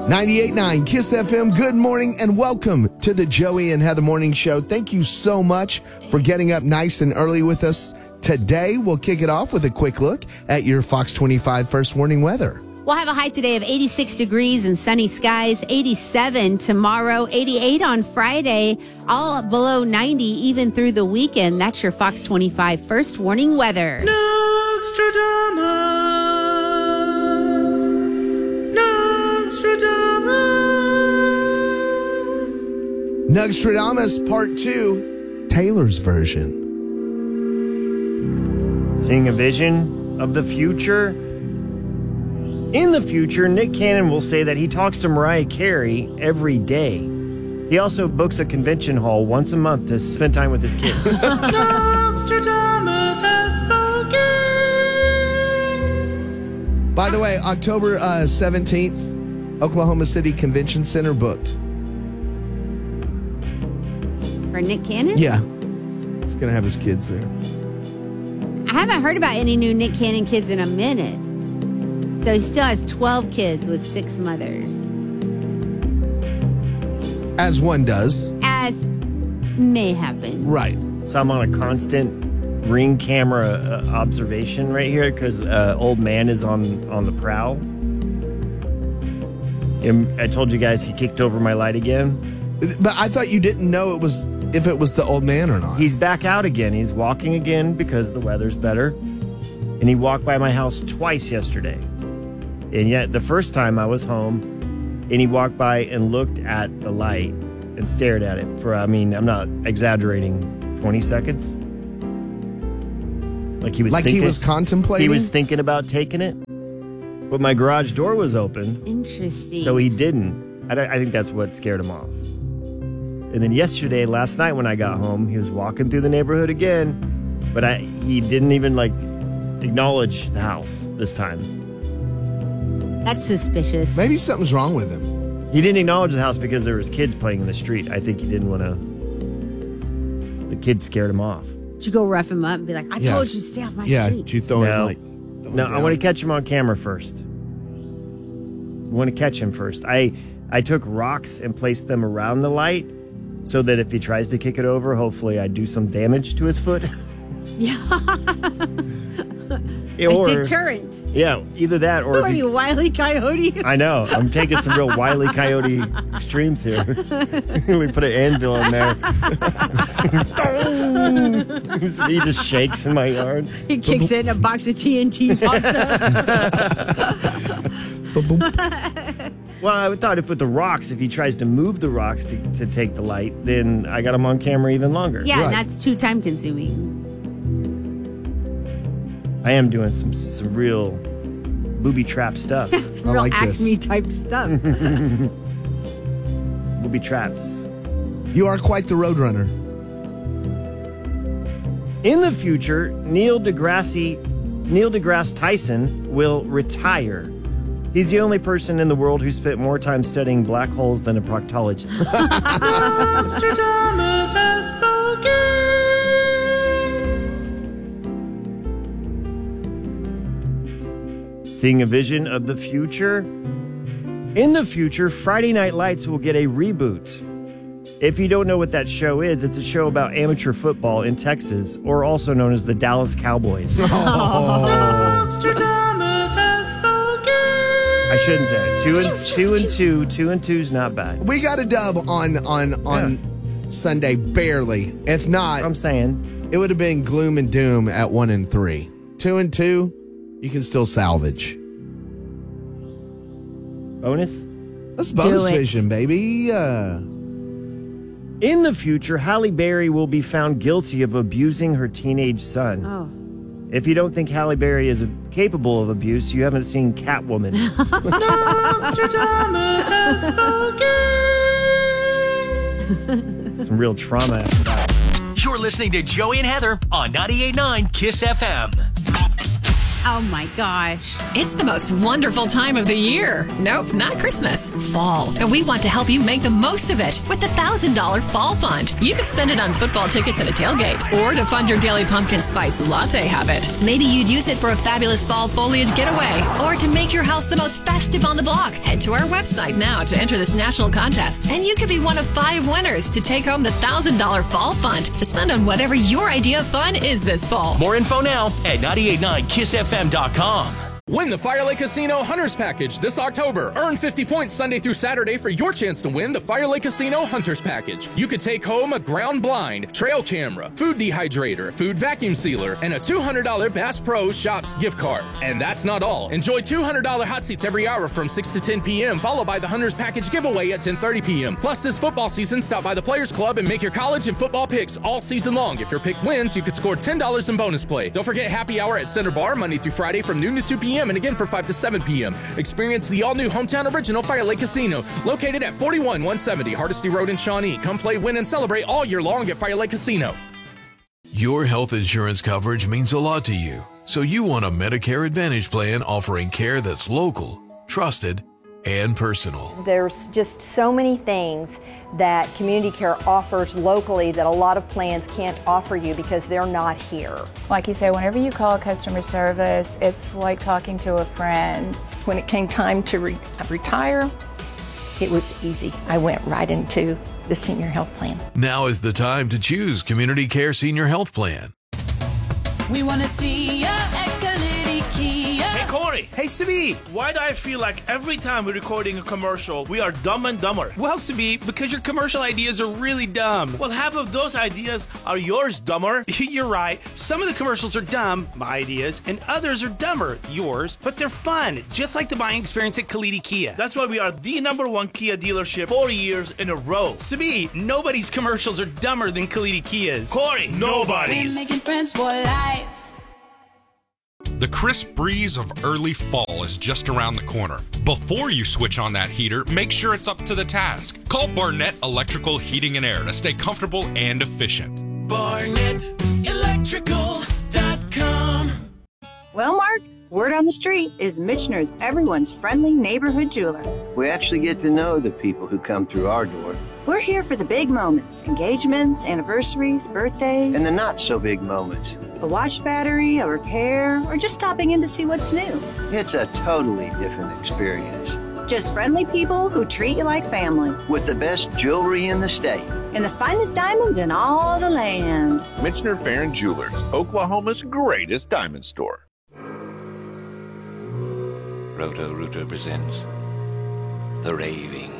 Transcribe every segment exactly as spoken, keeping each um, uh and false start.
ninety-eight point nine KISS F M, good morning and welcome to the Joey and Heather Morning Show. Thank you so much for getting up nice and early with us today. We'll kick it off with a quick look at your Fox twenty-five First Warning weather. We'll have a high today of eighty-six degrees and sunny skies, eighty-seven tomorrow, eighty-eight on Friday, all below ninety even through the weekend. That's your Fox twenty-five First Warning weather. Nostradamus. Nugstradamus Part two, Taylor's version. Seeing a vision of the future. In the future, Nick Cannon will say that he talks to Mariah Carey every day. He also books a convention hall once a month to spend time with his kids. Nostradamus has spoken. By the way, October uh, seventeenth, Oklahoma City Convention Center booked. For Nick Cannon? Yeah. He's going to have his kids there. I haven't heard about any new Nick Cannon kids in a minute. So he still has twelve kids with six mothers. As one does. As may happen. Right. So I'm on a constant ring camera uh, observation right here because uh, old man is on, on the prowl. And I told you guys he kicked over my light again. But I thought you didn't know it was if it was the old man or not. He's back out again. He's walking again because the weather's better. And he walked by my house twice yesterday. And yet the first time I was home, and he walked by and looked at the light and stared at it for, I mean, I'm not exaggerating, twenty seconds. Like he was like thinking, he was contemplating? He was thinking about taking it. But my garage door was open. Interesting. So he didn't. I, don't, I think that's what scared him off. And then yesterday, last night when I got home, he was walking through the neighborhood again, but I, he didn't even, like, acknowledge the house this time. That's suspicious. Maybe something's wrong with him. He didn't acknowledge the house because there was kids playing in the street. I think he didn't want to... The kids scared him off. Did you go rough him up and be like, I Yeah. told you to stay off my Yeah, street? did you throw No. him like... No, I want to catch him on camera first. I want to catch him first. I, I took rocks and placed them around the light so that if he tries to kick it over, hopefully I do some damage to his foot. Yeah. Or, A deterrent. Yeah, either that or... Who if are he- you, Wile E. Coyote? I know. I'm taking some real Wile E. Coyote extremes here. We put an anvil in there. He just shakes in my yard. He kicks it and a box of T N T pops up. Well, I thought if with the rocks, if he tries to move the rocks to, to take the light, then I got him on camera even longer. Yeah, Right. and that's too time consuming. I am doing some some real booby trap stuff. It's I real like this. Acme type stuff. Booby traps. You are quite the roadrunner. In the future, Neil deGrasse, Neil deGrasse Tyson will retire. He's the only person in the world who spent more time studying black holes than a proctologist. Nostradamus has spoken. Seeing a vision of the future? In the future, Friday Night Lights will get a reboot. If you don't know what that show is, it's a show about amateur football in Texas, or also known as the Dallas Cowboys. Nostradamus has spoken. I shouldn't say it. Two and two and two. Two and two's not bad. We got a dub on on on Sunday, barely. If not, I'm saying. it would have been gloom and doom at one and three. Two and two, you can still salvage. Bonus? That's bonus it. vision, baby. Uh, In the future, Halle Berry will be found guilty of abusing her teenage son. Oh. If you don't think Halle Berry is capable of abuse, you haven't seen Catwoman. Nostradamus has spoken. Some real trauma stuff. You're listening to Joey and Heather on ninety-eight point nine KISS F M. Oh my gosh. It's the most wonderful time of the year. Nope, not Christmas. Fall. And we want to help you make the most of it with the one thousand dollars Fall Fund. You can spend it on football tickets and a tailgate, or to fund your daily pumpkin spice latte habit. Maybe you'd use it for a fabulous fall foliage getaway, or to make your house the most festive on the block. Head to our website now to enter this national contest, and you could be one of five winners to take home the one thousand dollars Fall Fund to spend on whatever your idea of fun is this fall. More info now at nine eight nine kiss f m dot com. Win the Fire Lake Casino Hunters Package this October. Earn fifty points Sunday through Saturday for your chance to win the Fire Lake Casino Hunters Package. You could take home a ground blind, trail camera, food dehydrator, food vacuum sealer, and a two hundred dollars Bass Pro Shops gift card. And that's not all. Enjoy two hundred dollars hot seats every hour from six to ten p.m., followed by the Hunters Package giveaway at ten thirty p.m. Plus, this football season, stop by the Players Club and make your college and football picks all season long. If your pick wins, you could score ten dollars in bonus play. Don't forget happy hour at Center Bar Monday through Friday from noon to two p.m. and again for five to seven p.m. Experience the all-new hometown original Fire Lake Casino, located at forty-one one seventy Hardesty Road in Shawnee. Come play, win, and celebrate all year long at Fire Lake Casino. Your health insurance coverage means a lot to you, so you want a Medicare Advantage plan offering care that's local, trusted, and personal. There's just so many things that Community Care offers locally that a lot of plans can't offer you because they're not here. Like you say, whenever you call customer service, it's like talking to a friend. When it came time to re- retire, it was easy. I went right into the senior health plan. Now is the time to choose Community Care Senior Health Plan. We want to see ya at Kalidi Kia. Hey, Corey. Hey, Sabi. Why do I feel like every time we're recording a commercial, we are dumb and dumber? Well, Sabi, because your commercial ideas are really dumb. Well, half of those ideas are yours, dumber. You're right. Some of the commercials are dumb, my ideas, and others are dumber, yours, but they're fun, just like the buying experience at Kalidi Kia. That's why we are the number one Kia dealership four years in a row. Sabi, nobody's commercials are dumber than Kalidi Kia's. Corey, nobody's. We're making friends for life. The crisp breeze of early fall is just around the corner. Before you switch on that heater, make sure it's up to the task. Call Barnett Electrical Heating and Air to stay comfortable and efficient. Barnett Electrical dot com. Well, Mark, word on the street is Michener's everyone's friendly neighborhood jeweler. We actually get to know the people who come through our door. We're here for the big moments, engagements, anniversaries, birthdays. And the not-so-big moments. A watch battery, a repair, or just stopping in to see what's new. It's a totally different experience. Just friendly people who treat you like family. With the best jewelry in the state. And the finest diamonds in all the land. Michener Farron Jewelers, Oklahoma's greatest diamond store. Roto-Rooter presents The Raving.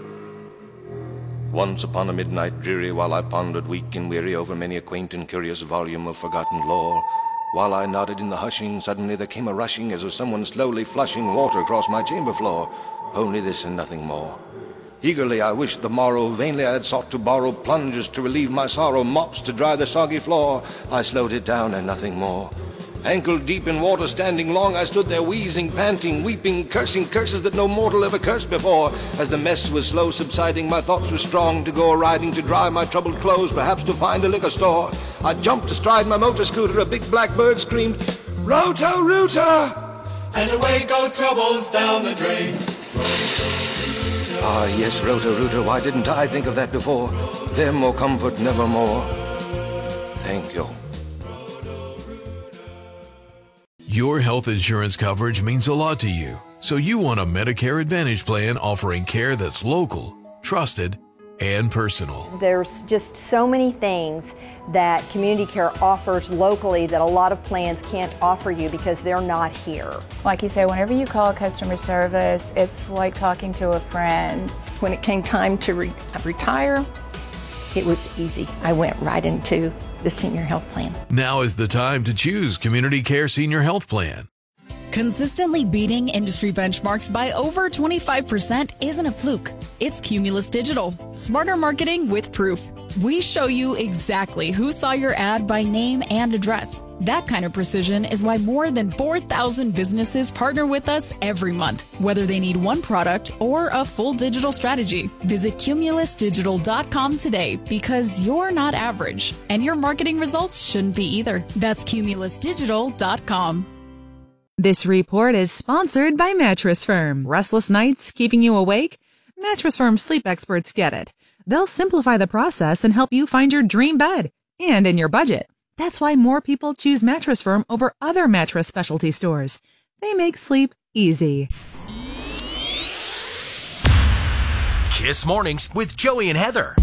Once upon a midnight dreary, while I pondered weak and weary over many a quaint and curious volume of forgotten lore, while I nodded in the hushing, suddenly there came a rushing as of someone slowly flushing water across my chamber floor. Only this and nothing more. Eagerly I wished the morrow, vainly I had sought to borrow plungers to relieve my sorrow, mops to dry the soggy floor. I slowed it down and nothing more. Ankle deep in water, standing long, I stood there wheezing, panting, weeping, cursing curses that no mortal ever cursed before. As the mess was slow subsiding, my thoughts were strong to go a-riding, to dry my troubled clothes, perhaps to find a liquor store. I jumped astride my motor scooter, a big black bird screamed, Roto-Rooter! And away go troubles down the drain. Ah, yes, Roto-Rooter, why didn't I think of that before? Them or comfort nevermore. Thank you. Your health insurance coverage means a lot to you, so you want a Medicare Advantage plan offering care that's local, trusted, and personal. There's just so many things that Community Care offers locally that a lot of plans can't offer you because they're not here. Like you say, whenever you call customer service, it's like talking to a friend. When it came time to re- retire, it was easy. I went right into the senior health plan. Now is the time to choose Community Care Senior Health Plan. Consistently beating industry benchmarks by over twenty-five percent isn't a fluke. It's Cumulus Digital. Smarter marketing with proof. We show you exactly who saw your ad by name and address. That kind of precision is why more than four thousand businesses partner with us every month, whether they need one product or a full digital strategy. Visit Cumulus Digital dot com today because you're not average, and your marketing results shouldn't be either. That's Cumulus Digital dot com. This report is sponsored by Mattress Firm. Restless nights keeping you awake? Mattress Firm sleep experts get it. They'll simplify the process and help you find your dream bed and in your budget. That's why more people choose Mattress Firm over other mattress specialty stores. They make sleep easy. Kiss Mornings with Joey and Heather.